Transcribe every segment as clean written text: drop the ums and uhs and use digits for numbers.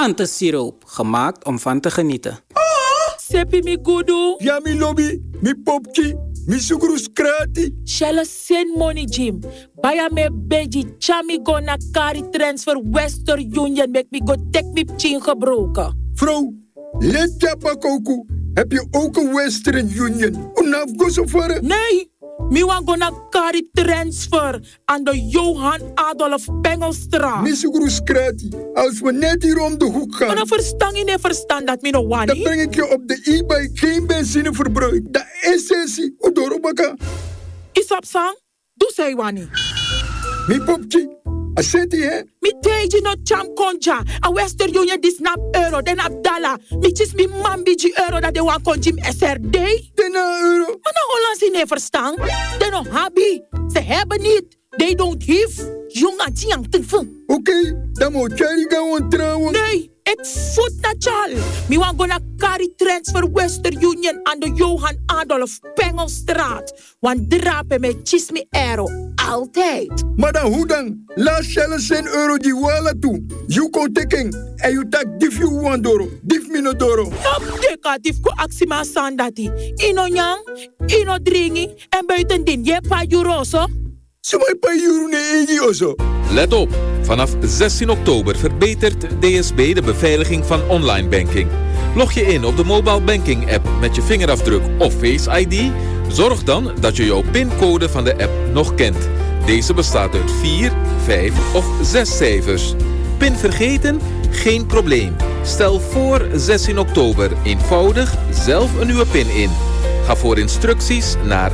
Antisiroop, gemaakt om van te genieten. Sepi mi gudu. Ja, mi lobby, mi popki, mi sukrus krati. Shella send money, Jim. Baya me beji, chami go na kari transfer Western Union. Make me go take me chin gebroken. Vrouw, let japa koku. Heb je ook een Western Union? Unaf go so far? Nee, mi wan go na kari transfer aan de Johan Adolf Pengelstraat. Mi sukrus krati. Als we net hier om de hoek gaan. Maar dan verstand je niet verstand dat mi no wani. Dan breng ik je op de e-bike geen benzineverbruik. Dat is essentie. Odorobaka. Isap sang, doe zij wani. Mi popki. Asenti hè? Mi teji no cham konja. A Western Union dis nap euro, den nap dollar. Mi chis mi mambiji euro dat de wan konjim SRD. Dena euro. Maar nou Hollandse nee verstaan. Den no habi. Ze hebben niet. They don't give. Jonga jiang tengfu. Oké, dan moet jij gaan trouwen. Nee, ik voet na chal. Mi wan go na kari transfer Western Union aan de Johan Adolf Pengelstraat. Want drapen met chis mi euro. Altijd. Maar dan hoe dan? Laat Shell €100 die wala toe. You kon taking. En you tak dif you $1. Dif me no doro. Op deka dif ko aksi ma sandati. Ino nyang, ino dringi. En buitendien je pa juroso. Sumay pa euro ne egi oso. Let op, vanaf 16 oktober verbetert DSB de beveiliging van online banking. Log je in op de mobile banking app met je vingerafdruk of Face ID. Zorg dan dat je jouw pincode van de app nog kent. Deze bestaat uit 4, 5 of 6 cijfers. Pin vergeten? Geen probleem. Stel voor 16 oktober eenvoudig zelf een nieuwe pin in. Ga voor instructies naar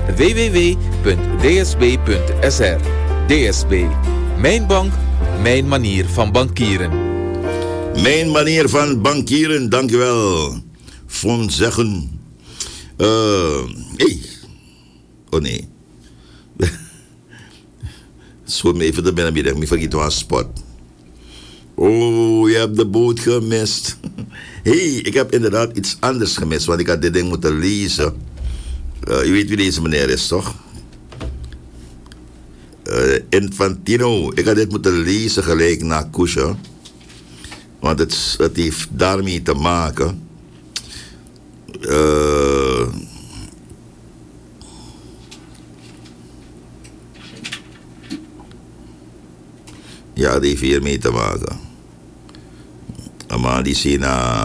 www.dsb.sr. DSB. Mijn bank, mijn manier van bankieren. Mijn manier van bankieren, dankjewel. Von zeggen. Hey. Oh nee. Schoot me even de binnenmiddag, me vergeet een spot. Oh, je hebt de boot gemist. Hey, ik heb inderdaad iets anders gemist, want ik had dit ding moeten lezen. Je weet wie deze meneer is, toch? Infantino. Ik had dit moeten lezen gelijk na Kusha. Want het heeft daarmee te maken. Ja, die heeft hiermee te maken. Maar die zien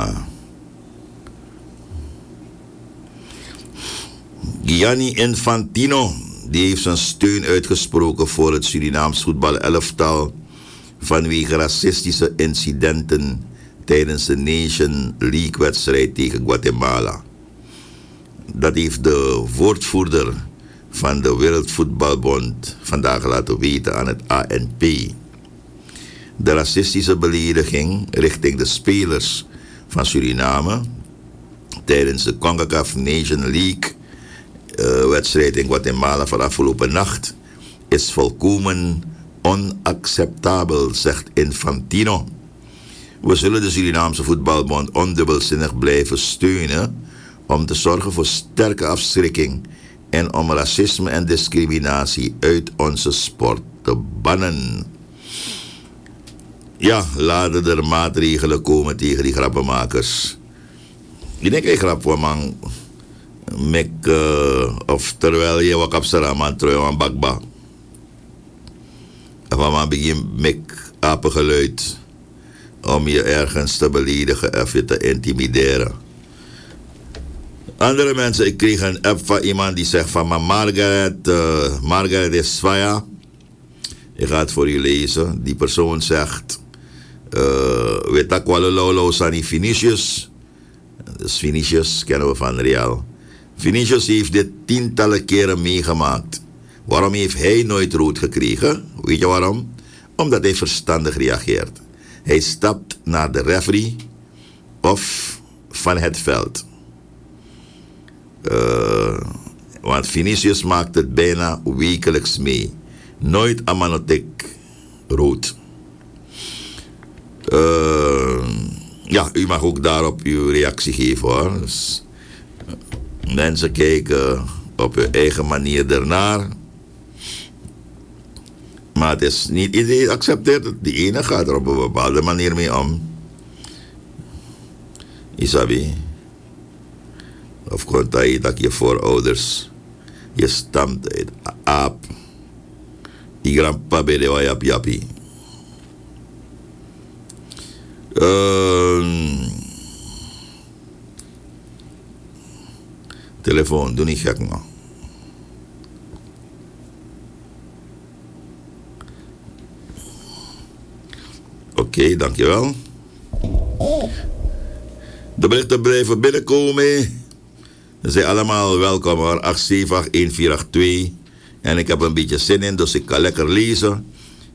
Gianni Infantino, die heeft zijn steun uitgesproken voor het Surinaams voetbalelftal vanwege racistische incidenten tijdens de Nation League-wedstrijd tegen Guatemala. Dat heeft de woordvoerder van de Wereldvoetbalbond vandaag laten weten aan het ANP. De racistische belediging richting de spelers van Suriname tijdens de CONCACAF Nation League wedstrijd in Guatemala van afgelopen nacht is volkomen onacceptabel, zegt Infantino. We zullen de Surinaamse voetbalbond ondubbelzinnig blijven steunen om te zorgen voor sterke afschrikking en om racisme en discriminatie uit onze sport te bannen. Ja, laten er maatregelen komen tegen die grappenmakers. Ik denk een grap voor man. Of terwijl je wat op Saraman terwijl aan bakba. Of man begint met apengeluid om je ergens te beledigen of je te intimideren. Andere mensen, ik kreeg een app van iemand die zegt van Margaret is Svaya. Ik ga het voor je lezen. Die persoon zegt weet dat Lolo Sani Vinicius. Dus Vinicius kennen we van Real. Vinicius heeft dit tientallen keren meegemaakt. Waarom heeft hij nooit rood gekregen? Weet je waarom? Omdat hij verstandig reageert. Hij stapt naar de referee of van het veld. Want Vinicius maakt het bijna wekelijks mee. Nooit amanotek rood. Ja, u mag ook daarop uw reactie geven hoor. Dus, mensen kijken op hun eigen manier ernaar. Maar het is niet iedereen accepteert het. Die ene gaat er op een bepaalde manier mee om. Isabi. Of komt hij dat je voorouders, je stamt uit aap. Die grandpa bij de wajap japi. Telefoon, doe niet gek man. Oké, dankjewel. De berichten blijven binnenkomen. Ze zijn allemaal welkom hoor. 8781482. En ik heb een beetje zin in, dus ik kan lekker lezen.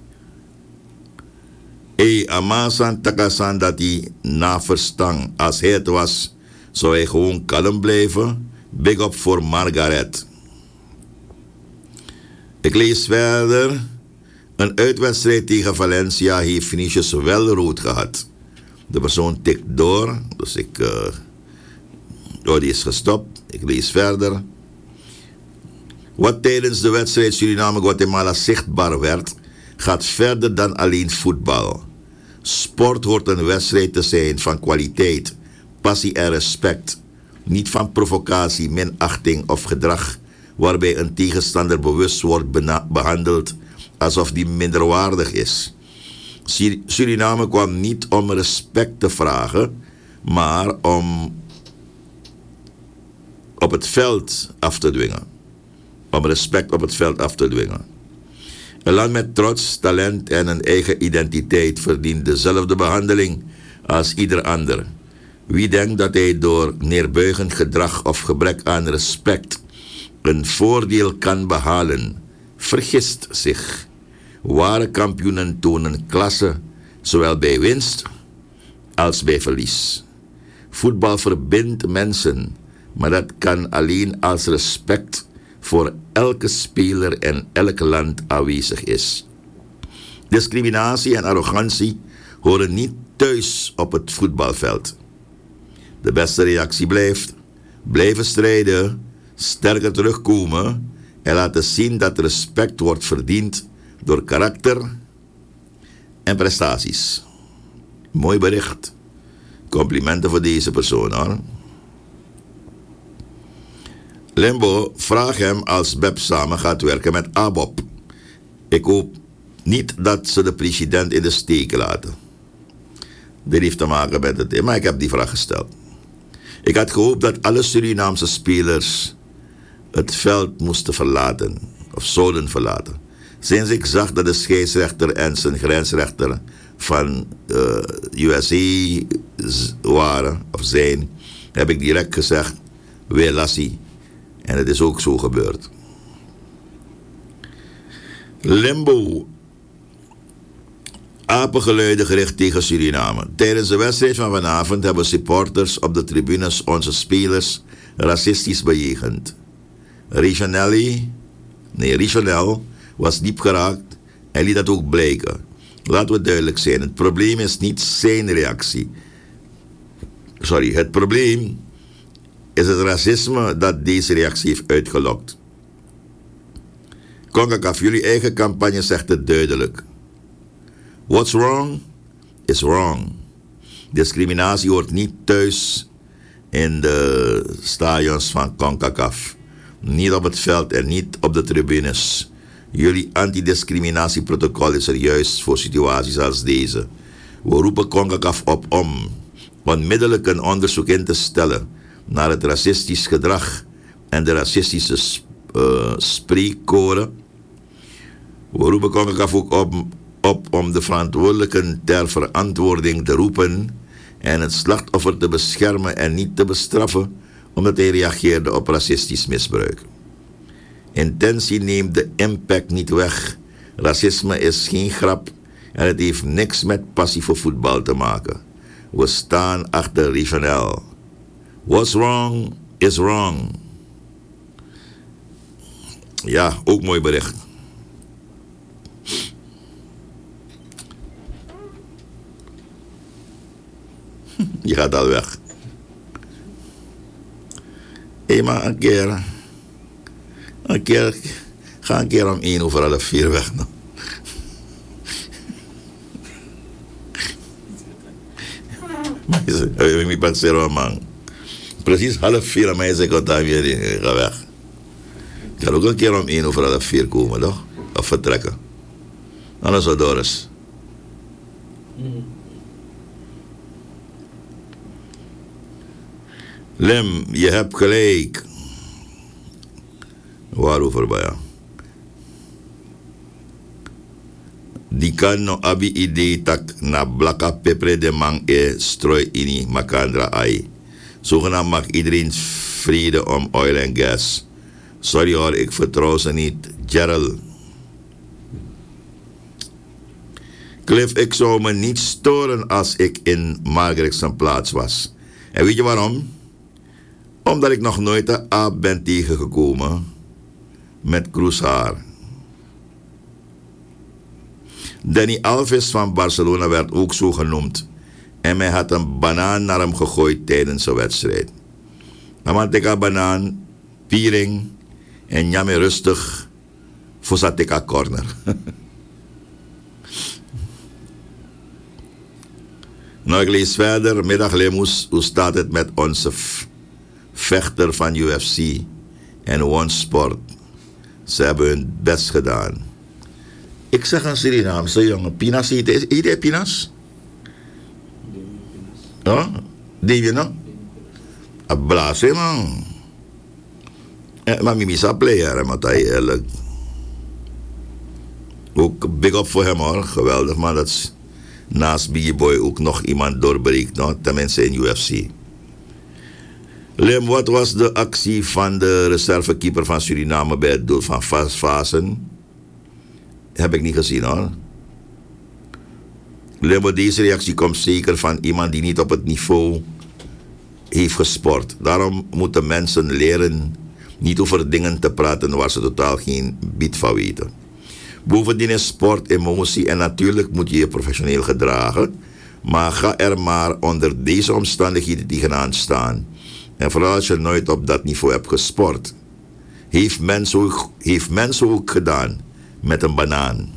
Amasan takasan dat hij na verstang. Als hij het was, zou hij gewoon kalm blijven. Big up voor Margaret. Ik lees verder. Een uitwedstrijd tegen Valencia heeft Vinicius wel rood gehad. De persoon tikt door, dus die is gestopt. Ik lees verder. Wat tijdens de wedstrijd Suriname-Guatemala zichtbaar werd, gaat verder dan alleen voetbal. Sport hoort een wedstrijd te zijn van kwaliteit, passie en respect. Niet van provocatie, minachting of gedrag waarbij een tegenstander bewust wordt behandeld alsof die minderwaardig is. Suriname kwam niet om respect te vragen, maar om op het veld af te dwingen. Om respect op het veld af te dwingen. Een land met trots, talent en een eigen identiteit verdient dezelfde behandeling als ieder ander. Wie denkt dat hij door neerbuigend gedrag of gebrek aan respect een voordeel kan behalen, vergist zich. Ware kampioenen tonen klasse, zowel bij winst als bij verlies. Voetbal verbindt mensen, maar dat kan alleen als respect voor elke speler en elk land aanwezig is. Discriminatie en arrogantie horen niet thuis op het voetbalveld. De beste reactie blijft blijven strijden, sterker terugkomen en laten zien dat respect wordt verdiend door karakter en prestaties. Mooi bericht. Complimenten voor deze persoon hoor. Limbo, vraag hem als Beb samen gaat werken met ABOP. Ik hoop niet dat ze de president in de steek laten. Dit heeft te maken met het... Maar ik heb die vraag gesteld. Ik had gehoopt dat alle Surinaamse spelers het veld moesten verlaten. Of zouden verlaten. Sinds ik zag dat de scheidsrechter en zijn grensrechter van USA waren, of zijn, heb ik direct gezegd, weer lassie. En het is ook zo gebeurd. Limbo. Apengeluiden gericht tegen Suriname. Tijdens de wedstrijd van vanavond hebben supporters op de tribunes onze spelers racistisch bejegend. Richonel was diep geraakt en liet dat ook blijken. Laten we duidelijk zijn, het probleem is niet zijn reactie. Het probleem is het racisme dat deze reactie heeft uitgelokt. CONCACAF, jullie eigen campagne zegt het duidelijk. What's wrong is wrong. Discriminatie hoort niet thuis in de stadions van CONCACAF. Niet op het veld en niet op de tribunes. Jullie antidiscriminatieprotocol is er juist voor situaties als deze. We roepen CONCACAF op om onmiddellijk een onderzoek in te stellen naar het racistisch gedrag en de racistische spreekkoren. We roepen CONCACAF ook op om de verantwoordelijken ter verantwoording te roepen en het slachtoffer te beschermen en niet te bestraffen omdat hij reageerde op racistisch misbruik. Intentie neemt de impact niet weg. Racisme is geen grap en het heeft niks met passie voor voetbal te maken. We staan achter Richonel. What's wrong is wrong. Ja, ook mooi bericht. Je gaat al weg. Hé, maar ga een keer om 4:01 weg. Nou. Ik passeren man. Precies 3:30 aan mij zei ik weer in. Ga weg. Ik kan ook een keer om 1:45 komen, toch? Of vertrekken. Anders wel Doris. Lem, je hebt gelijk. Waarover bij jou? Die kan no abi idee tak na blaka pepre de mang strooi ini makandra ai. Zogenaamd mag iedereen vrede om oil en gas. Sorry hoor, ik vertrouw ze niet. Gerald. Cliff, ik zou me niet storen als ik in Margaret zijn plaats was. En weet je waarom? Omdat ik nog nooit een aap ben tegengekomen met kroeshaar. Danny Alves van Barcelona werd ook zo genoemd. En men had een banaan naar hem gegooid tijdens een wedstrijd. Amanteka banaan, piering en jamme rustig voor Sateka corner. Nou, ik lees verder. Middag Lemus, hoe staat het met onze vechter van UFC en One Sport? Ze hebben hun best gedaan. Ik zeg een Surinaamse jongen, Pinas, eet hij Pinas? Ja? Deed je nou? Ablaas, hè man. Maar Mimi is een player, maar dat is eerlijk. Ook big up voor hem hoor, geweldig man. Dat is naast Biggie Boy ook nog iemand doorbreekt, no? Tenminste in UFC. Lem, wat was de actie van de reservekeeper van Suriname bij het doel van Vazen? Heb ik niet gezien hoor. Lem, deze reactie komt zeker van iemand die niet op het niveau heeft gesport. Daarom moeten mensen leren niet over dingen te praten waar ze totaal geen bied van weten. Bovendien is sport emotie en natuurlijk moet je je professioneel gedragen, maar ga er maar onder deze omstandigheden tegenaan staan. En vooral als je nooit op dat niveau hebt gesport. Heeft men ook gedaan met een banaan.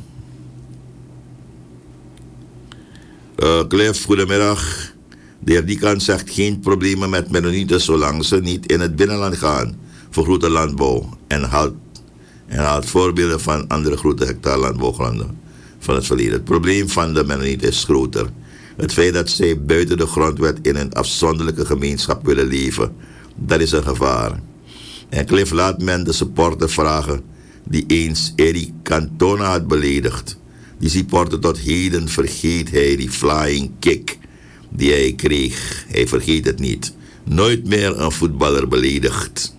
Cliff, goedemiddag. De heer Diekan zegt geen problemen met Mennonieten zolang ze niet in het binnenland gaan voor grote landbouw en haalt voorbeelden van andere grote hectare landbouwgronden van het verleden. Het probleem van de Mennonieten is groter. Het feit dat zij buiten de grondwet in een afzonderlijke gemeenschap willen leven, dat is een gevaar. En Cliff, laat men de supporter vragen die eens Eric Cantona had beledigd. Die supporter tot heden vergeet hij die flying kick die hij kreeg. Hij vergeet het niet. Nooit meer een voetballer beledigd.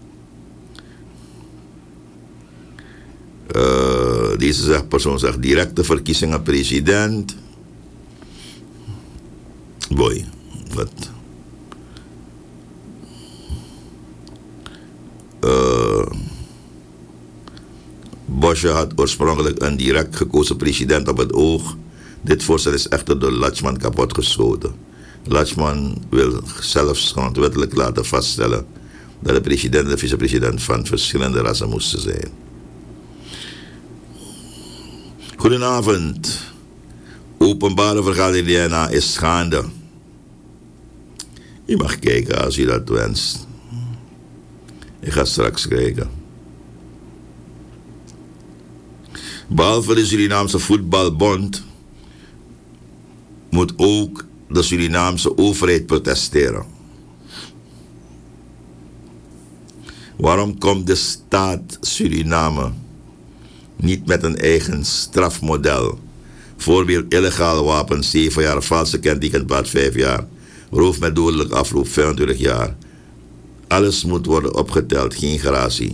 Deze persoon zegt directe verkiezingen president. Boy, wat? Bosje had oorspronkelijk een direct gekozen president op het oog. Dit voorstel is echter door Lachman kapotgeschoten. Lachman wil zelfs grondwettelijk laten vaststellen dat de president en de vicepresident van verschillende rassen moesten zijn. Goedenavond. Openbare vergadering DNA is gaande. Je mag kijken als je dat wenst. Ik ga straks kijken. Behalve de Surinaamse Voetbalbond moet ook de Surinaamse overheid protesteren. Waarom komt de staat Suriname niet met een eigen strafmodel? Voorbeeld illegaal wapen 7 jaar, valse kentekenplaat 5 jaar, roof met dodelijk afloop 25 jaar. Alles moet worden opgeteld, geen gratie.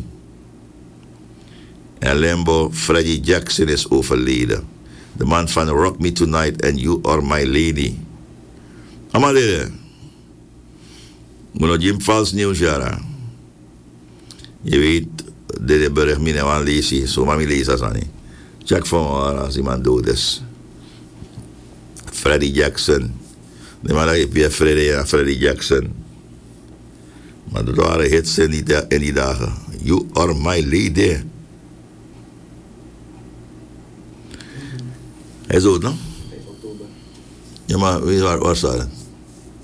En Limbo, Freddie Jackson is overleden. De man van Rock Me Tonight and You Are My Lady. Amadere. Moet nog Jim vals nieuws jaren. Je weet, de bericht me aan lezen, zo maar me lezen als niet. Check van waar als iemand dood is. Freddie Jackson. De man dat je Freddie Jackson. Maar dat waren hits in die dagen. You Are My Lady. Hij is dood, no? Ja, maar waar staat het?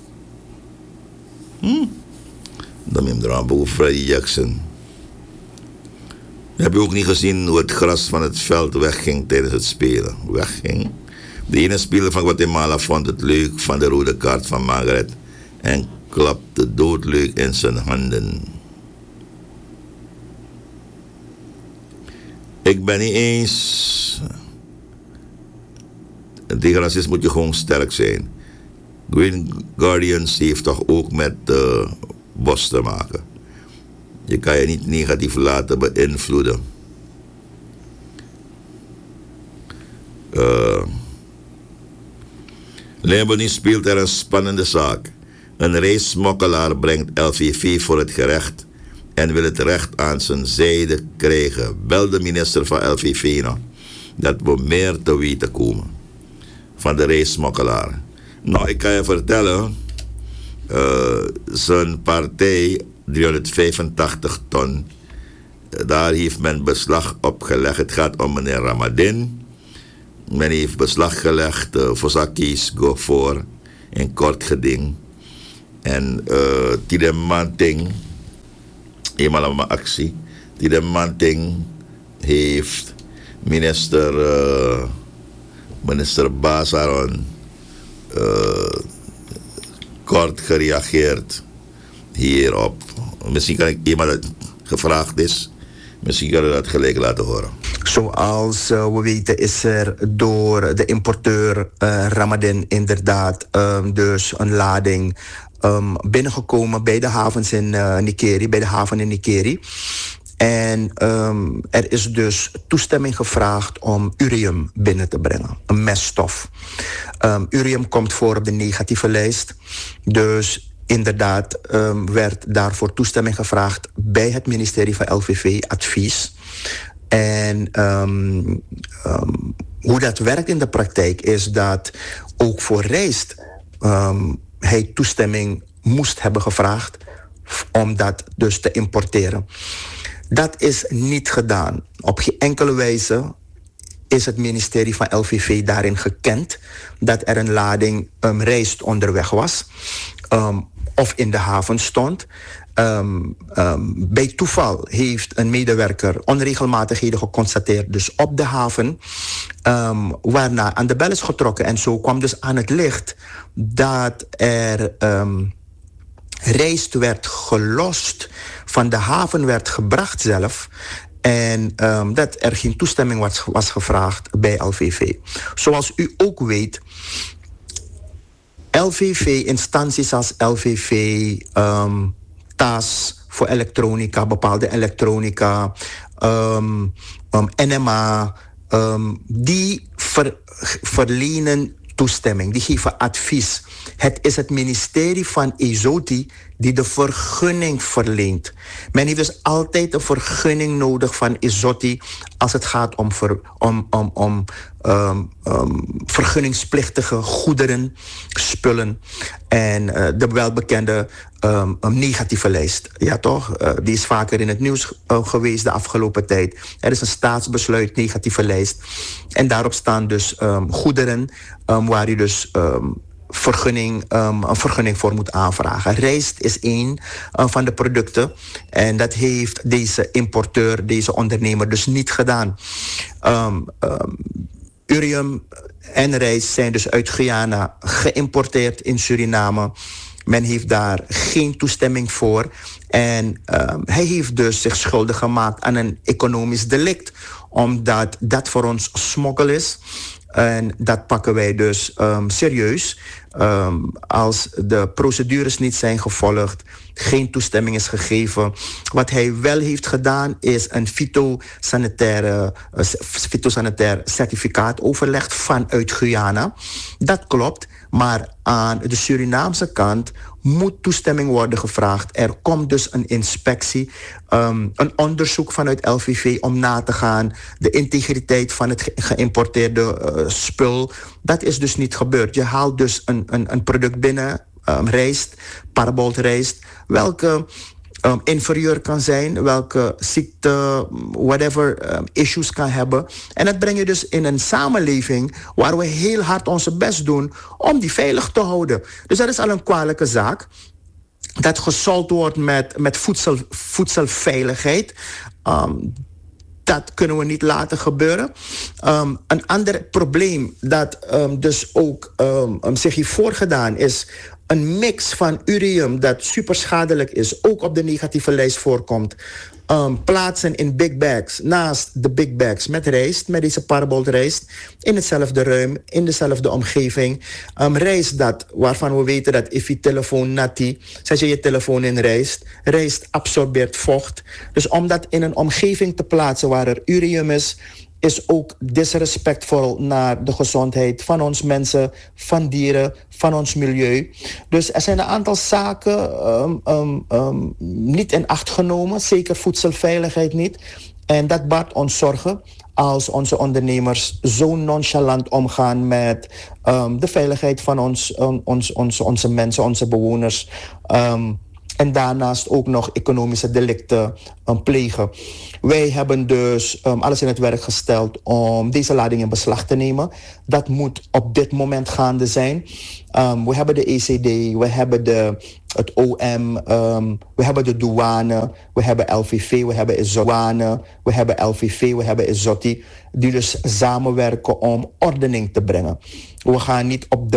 Dan heb je hem Freddie Jackson. Heb je ook niet gezien hoe het gras van het veld wegging tijdens het spelen? Wegging. De ene speler van Guatemala vond het leuk van de rode kaart van Margaret en klapte doodleuk in zijn handen. Ik ben niet eens. Tegen racisme moet je gewoon sterk zijn. Green Guardians heeft toch ook met Bos te maken. Je kan je niet negatief laten beïnvloeden. Limburg speelt er een spannende zaak. Een race-smokkelaar brengt LVV voor het gerecht en wil het recht aan zijn zijde krijgen. Bel de minister van LVV nog, dat we meer te weten komen van de race-smokkelaar. Nou, ik kan je vertellen, zijn partij, 385 ton, daar heeft men beslag op gelegd. Het gaat om meneer Ramadin. Men heeft beslag gelegd voor Zakkies go voor in kort geding. En die manting, eenmaal aan mijn actie, die manting heeft minister Basaron kort gereageerd hierop. Misschien kan ik iemand dat gevraagd is, misschien kan ik dat gelijk laten horen. Zoals we weten is er door de importeur Ramadin inderdaad dus een lading binnengekomen bij de havens in Nikeri, bij de haven in Nikeri. En er is dus toestemming gevraagd om urium binnen te brengen, een meststof. Urium komt voor op de negatieve lijst, dus inderdaad werd daarvoor toestemming gevraagd bij het ministerie van LVV Advies. En hoe dat werkt in de praktijk is dat ook voor rijst hij toestemming moest hebben gevraagd om dat dus te importeren. Dat is niet gedaan. Op geen enkele wijze is het ministerie van LVV daarin gekend dat er een lading rijst onderweg was of in de haven stond. Bij toeval heeft een medewerker onregelmatigheden geconstateerd, dus op de haven, waarna aan de bel is getrokken. En zo kwam dus aan het licht dat er rijst werd gelost, van de haven werd gebracht zelf, en dat er geen toestemming was gevraagd bij LVV. Zoals u ook weet, LVV, instanties als LVV, TAS voor elektronica, bepaalde elektronica, NMA, die verlenen toestemming, die geven advies. Het is het ministerie van Ezoti die de vergunning verleent. Men heeft dus altijd een vergunning nodig van Ezoti als het gaat om vergunningsplichtige goederen, spullen en de welbekende negatieve lijst. Ja toch? Die is vaker in het nieuws geweest de afgelopen tijd. Er is een staatsbesluit negatieve lijst en daarop staan dus goederen waar je dus een vergunning voor moet aanvragen. Rijst is één van de producten en dat heeft deze importeur, deze ondernemer dus niet gedaan. Urium en rijst zijn dus uit Guyana geïmporteerd in Suriname. Men heeft daar geen toestemming voor. En hij heeft dus zich schuldig gemaakt aan een economisch delict, omdat dat voor ons smokkel is. En dat pakken wij dus serieus. Als de procedures niet zijn gevolgd, geen toestemming is gegeven. Wat hij wel heeft gedaan is een fytosanitair certificaat overlegd vanuit Guyana. Dat klopt, maar aan de Surinaamse kant moet toestemming worden gevraagd. Er komt dus een inspectie, een onderzoek vanuit LVV om na te gaan. De integriteit van het geïmporteerde spul. Dat is dus niet gebeurd. Je haalt dus een product binnen, rijst, parboiled rijst, welke inferieur kan zijn, welke ziekte, whatever issues kan hebben. En dat breng je dus in een samenleving waar we heel hard onze best doen om die veilig te houden. Dus dat is al een kwalijke zaak. dat gesold wordt met voedselveiligheid. Dat kunnen we niet laten gebeuren. Een ander probleem dat dus ook zich heeft voorgedaan is een mix van ureum dat super schadelijk is, ook op de negatieve lijst voorkomt. Plaatsen in big bags, naast de big bags met rijst, met deze parboiled rijst, in hetzelfde ruim, in dezelfde omgeving. Rijst waarvan we weten dat if je telefoon nati, zet je telefoon in rijst absorbeert vocht. Dus om dat in een omgeving te plaatsen waar er ureum is ook disrespectvol naar de gezondheid van ons mensen, van dieren, van ons milieu. Dus er zijn een aantal zaken niet in acht genomen, zeker voedselveiligheid niet. En dat baart ons zorgen als onze ondernemers zo nonchalant omgaan met de veiligheid van onze mensen, onze bewoners. En daarnaast ook nog economische delicten plegen. Wij hebben dus alles in het werk gesteld om deze lading in beslag te nemen. Dat moet op dit moment gaande zijn. We hebben de ECD, we hebben het OM, we hebben de douane, we hebben LVV, we hebben douane, we hebben LVV, we hebben Izotti, die dus samenwerken om ordening te brengen. We gaan niet op de